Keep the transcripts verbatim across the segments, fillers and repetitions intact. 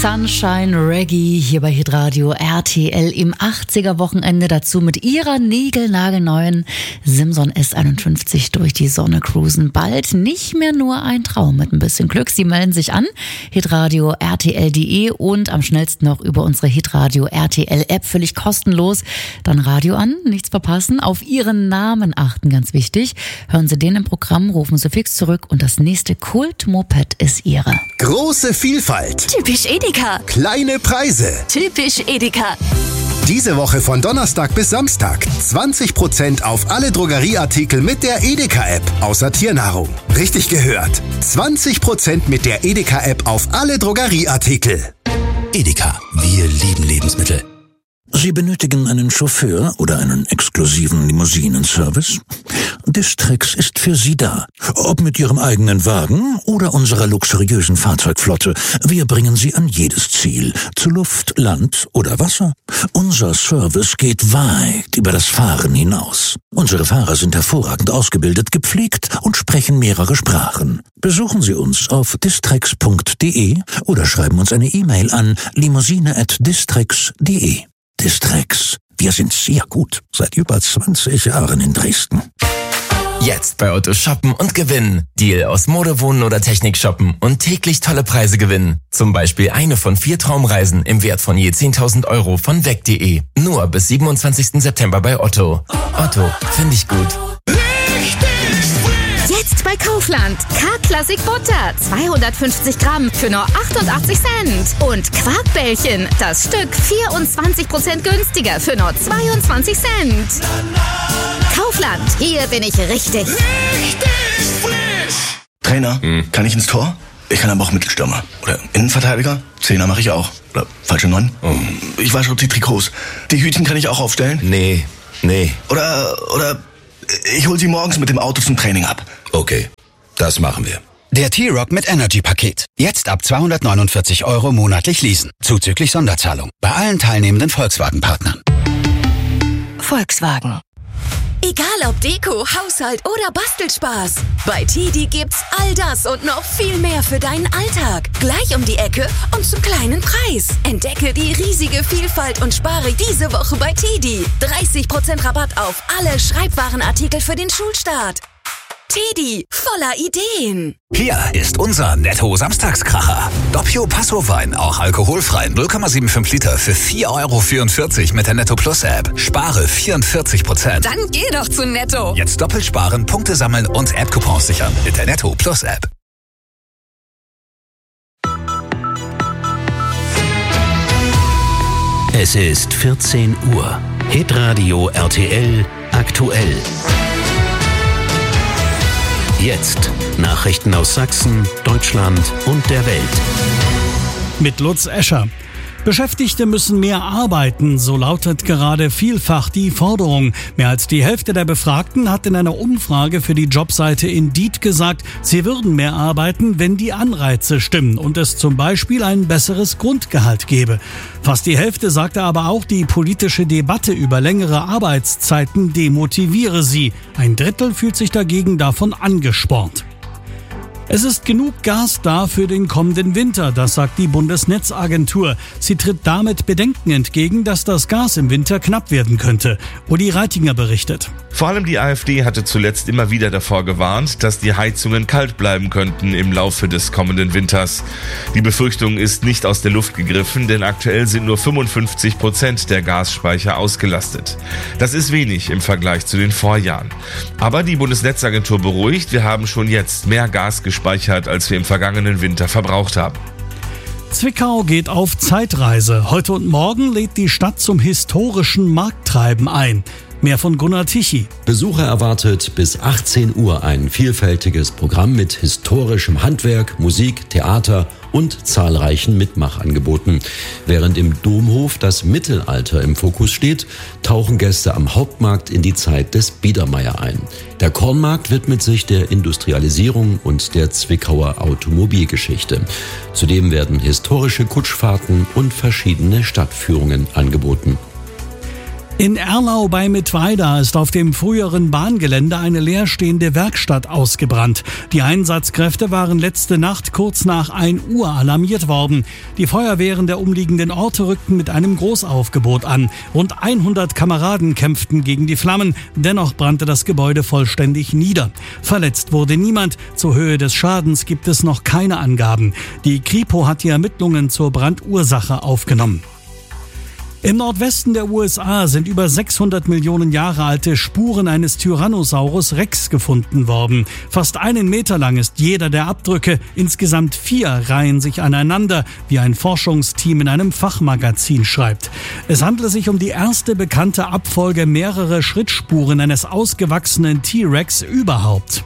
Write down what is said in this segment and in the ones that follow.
Sunshine Reggae hier bei Hitradio R T L im achtziger-Wochenende, dazu mit ihrer niegelnagelneuen Simson S einundfünfzig durch die Sonne cruisen. Bald nicht mehr nur ein Traum mit ein bisschen Glück. Sie melden sich an, hitradio r t l punkt d e und am schnellsten noch über unsere Hitradio R T L App, völlig kostenlos. Dann Radio an, nichts verpassen, auf Ihren Namen achten, ganz wichtig. Hören Sie den im Programm, rufen Sie fix zurück und das nächste Kult-Moped ist Ihre. Große Vielfalt. Typisch Edeka. Kleine Preise. Typisch Edeka. Diese Woche von Donnerstag bis Samstag zwanzig Prozent auf alle Drogerieartikel mit der Edeka-App, außer Tiernahrung. Richtig gehört. zwanzig Prozent mit der Edeka-App auf alle Drogerieartikel. Edeka, wir lieben Lebensmittel. Sie benötigen einen Chauffeur oder einen exklusiven Limousinenservice? Distrix ist für Sie da. Ob mit Ihrem eigenen Wagen oder unserer luxuriösen Fahrzeugflotte. Wir bringen Sie an jedes Ziel. Zu Luft, Land oder Wasser. Unser Service geht weit über das Fahren hinaus. Unsere Fahrer sind hervorragend ausgebildet, gepflegt und sprechen mehrere Sprachen. Besuchen Sie uns auf distrix punkt d e oder schreiben uns eine E-Mail an limousine at distrix punkt d e. Distrix. Wir sind sehr gut. Seit über zwanzig Jahren in Dresden. Jetzt bei Otto shoppen und gewinnen. Deal aus Mode, Wohnen oder Technik shoppen und täglich tolle Preise gewinnen. Zum Beispiel eine von vier Traumreisen im Wert von je zehntausend Euro von weg punkt de. Nur bis siebenundzwanzigsten September bei Otto. Otto, finde ich gut. Jetzt bei Kaufland. K-Klassik Butter. zweihundertfünfzig Gramm für nur achtundachtzig Cent. Und Quarkbällchen. Das Stück vierundzwanzig Prozent günstiger für nur zweiundzwanzig Cent. Kaufland. Hier bin ich richtig. Richtig frisch. Trainer, hm. kann ich ins Tor? Ich kann aber auch Mittelstürmer. Oder Innenverteidiger? Zehner mache ich auch. Oder falsche Neun? Oh. Ich wasche auch die Trikots. Die Hütchen kann ich auch aufstellen? Nee, nee. Oder, oder... Ich hol sie morgens mit dem Auto zum Training ab. Okay, das machen wir. Der T-Rock mit Energy-Paket. Jetzt ab zweihundertneunundvierzig Euro monatlich leasen. Zuzüglich Sonderzahlung. Bei allen teilnehmenden Volkswagen-Partnern. Volkswagen. Egal ob Deko, Haushalt oder Bastelspaß. Bei Tedi gibt's all das und noch viel mehr für deinen Alltag. Gleich um die Ecke und zum kleinen Preis. Entdecke die riesige Vielfalt und spare diese Woche bei Tedi. dreißig Prozent Rabatt auf alle Schreibwarenartikel für den Schulstart. Tedi, voller Ideen. Hier ist unser Netto-Samstagskracher. Doppio Passo-Wein, auch alkoholfrei, null Komma fünfundsiebzig Liter für vier Euro vierundvierzig mit der Netto Plus App. Spare vierundvierzig Prozent. Dann geh doch zu Netto. Jetzt doppelt sparen, Punkte sammeln und App-Coupons sichern mit der Netto Plus App. Es ist vierzehn Uhr. Hitradio R T L aktuell. Jetzt Nachrichten aus Sachsen, Deutschland und der Welt. Mit Lutz Escher. Beschäftigte müssen mehr arbeiten, so lautet gerade vielfach die Forderung. Mehr als die Hälfte der Befragten hat in einer Umfrage für die Jobseite Indeed gesagt, sie würden mehr arbeiten, wenn die Anreize stimmen und es zum Beispiel ein besseres Grundgehalt gäbe. Fast die Hälfte sagte aber auch, die politische Debatte über längere Arbeitszeiten demotiviere sie. Ein Drittel fühlt sich dagegen davon angespornt. Es ist genug Gas da für den kommenden Winter, das sagt die Bundesnetzagentur. Sie tritt damit Bedenken entgegen, dass das Gas im Winter knapp werden könnte. Uli Reitinger berichtet. Vor allem die AfD hatte zuletzt immer wieder davor gewarnt, dass die Heizungen kalt bleiben könnten im Laufe des kommenden Winters. Die Befürchtung ist nicht aus der Luft gegriffen, denn aktuell sind nur fünfundfünfzig Prozent der Gasspeicher ausgelastet. Das ist wenig im Vergleich zu den Vorjahren. Aber die Bundesnetzagentur beruhigt, wir haben schon jetzt mehr Gas gespeichert, als wir im vergangenen Winter verbraucht haben. Zwickau geht auf Zeitreise. Heute und morgen lädt die Stadt zum historischen Markttreiben ein. Mehr von Gunnar Tichy. Besucher erwartet bis achtzehn Uhr ein vielfältiges Programm mit historischem Handwerk, Musik, Theater und zahlreichen Mitmachangeboten. Während im Domhof das Mittelalter im Fokus steht, tauchen Gäste am Hauptmarkt in die Zeit des Biedermeier ein. Der Kornmarkt widmet sich der Industrialisierung und der Zwickauer Automobilgeschichte. Zudem werden historische Kutschfahrten und verschiedene Stadtführungen angeboten. In Erlau bei Mittweida ist auf dem früheren Bahngelände eine leerstehende Werkstatt ausgebrannt. Die Einsatzkräfte waren letzte Nacht kurz nach ein Uhr alarmiert worden. Die Feuerwehren der umliegenden Orte rückten mit einem Großaufgebot an. Rund hundert Kameraden kämpften gegen die Flammen. Dennoch brannte das Gebäude vollständig nieder. Verletzt wurde niemand. Zur Höhe des Schadens gibt es noch keine Angaben. Die Kripo hat die Ermittlungen zur Brandursache aufgenommen. Im Nordwesten der U S A sind über sechshundert Millionen Jahre alte Spuren eines Tyrannosaurus Rex gefunden worden. Fast einen Meter lang ist jeder der Abdrücke. Insgesamt vier reihen sich aneinander, wie ein Forschungsteam in einem Fachmagazin schreibt. Es handelt sich um die erste bekannte Abfolge mehrerer Schrittspuren eines ausgewachsenen T-Rex überhaupt.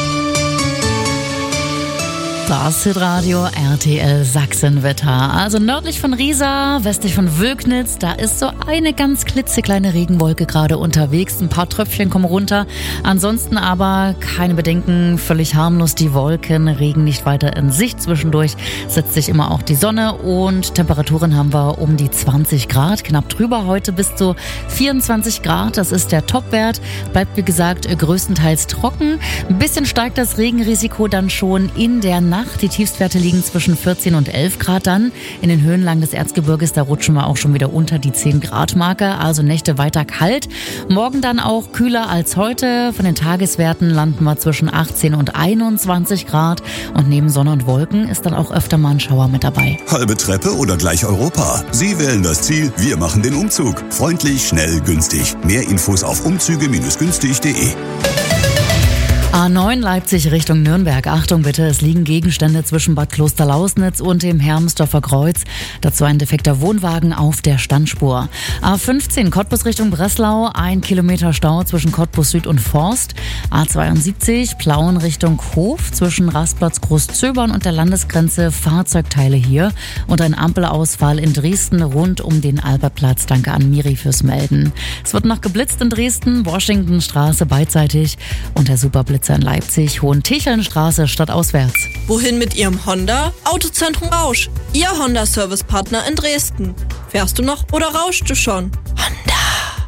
Das Hitradio R T L Sachsenwetter. Also nördlich von Riesa, westlich von Wögnitz, da ist so eine ganz klitzekleine Regenwolke gerade unterwegs. Ein paar Tröpfchen kommen runter. Ansonsten aber keine Bedenken, völlig harmlos die Wolken, Regen nicht weiter in Sicht. Zwischendurch setzt sich immer auch die Sonne und Temperaturen haben wir um die zwanzig Grad, knapp drüber heute bis zu vierundzwanzig Grad. Das ist der Topwert. Bleibt wie gesagt größtenteils trocken. Ein bisschen steigt das Regenrisiko dann schon in der Nacht. Die Tiefstwerte liegen zwischen vierzehn und elf Grad dann. In den Höhenlagen des Erzgebirges, da rutschen wir auch schon wieder unter die zehn Grad Marke. Also Nächte weiter kalt. Morgen dann auch kühler als heute. Von den Tageswerten landen wir zwischen achtzehn und einundzwanzig Grad. Und neben Sonne und Wolken ist dann auch öfter mal ein Schauer mit dabei. Halbe Treppe oder gleich Europa? Sie wählen das Ziel, wir machen den Umzug. Freundlich, schnell, günstig. Mehr Infos auf umzüge günstig punkt de. A neun Leipzig Richtung Nürnberg. Achtung bitte, es liegen Gegenstände zwischen Bad Klosterlausnitz und dem Hermsdorfer Kreuz. Dazu ein defekter Wohnwagen auf der Standspur. A fünfzehn Cottbus Richtung Breslau. Ein Kilometer Stau zwischen Cottbus Süd und Forst. A zweiundsiebzig Plauen Richtung Hof zwischen Rastplatz Großzöbern und der Landesgrenze. Fahrzeugteile hier. Und ein Ampelausfall in Dresden rund um den Albertplatz. Danke an Miri fürs Melden. Es wird noch geblitzt in Dresden. Washingtonstraße beidseitig. Und der Superblitz in Leipzig, Hohentichelnstraße stadtauswärts. Wohin mit Ihrem Honda? Autozentrum Rausch. Ihr Honda-Service-Partner in Dresden. Fährst du noch oder rauschst du schon? Honda.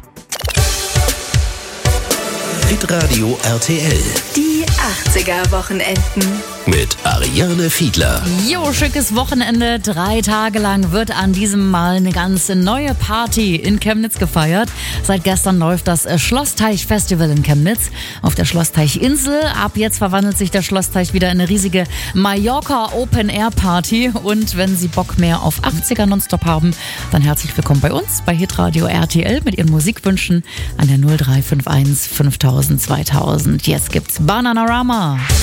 Hitradio R T L. Die achtziger-Wochenenden. Mit Ariane Fiedler. Jo, schickes Wochenende. Drei Tage lang wird an diesem Mal eine ganz neue Party in Chemnitz gefeiert. Seit gestern läuft das Schlossteich-Festival in Chemnitz auf der Schlossteichinsel. Ab jetzt verwandelt sich der Schlossteich wieder in eine riesige Mallorca-Open-Air-Party. Und wenn Sie Bock mehr auf achtziger Nonstop haben, dann herzlich willkommen bei uns bei Hitradio R T L mit Ihren Musikwünschen an der null drei fünf eins fünftausend zweitausend. Jetzt gibt's Bananarama.